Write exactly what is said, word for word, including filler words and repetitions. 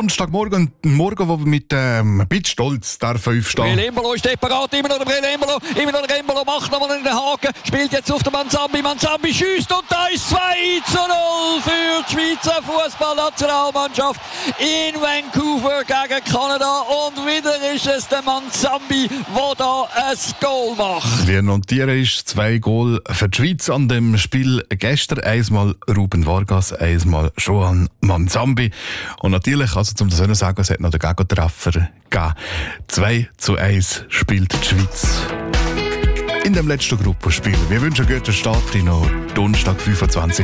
Donnerstagmorgen, morgen, wo wir mit ähm, ein bisschen Stolz dürfen aufstehen. Brelembolo ist parat, immer noch der Brelembolo, immer noch der Embolo, macht nochmal in den Haken, spielt jetzt auf den Manzambi, Manzambi schießt und da ist zwei zu null für die Schweizer Fußballnationalmannschaft in Vancouver gegen Kanada und wieder ist es der Manzambi, der da ein Goal macht. Wir notieren ist zwei Goal für die Schweiz an dem Spiel gestern. Einmal Ruben Vargas, einmal Johan Manzambi. Und natürlich, also zum das zu sagen, es hat noch den Gegentreffer gegeben. zwei zu eins spielt die Schweiz in dem letzten Gruppenspiel. Wir wünschen einen guten Start in Donnerstag, fünfundzwanzigsten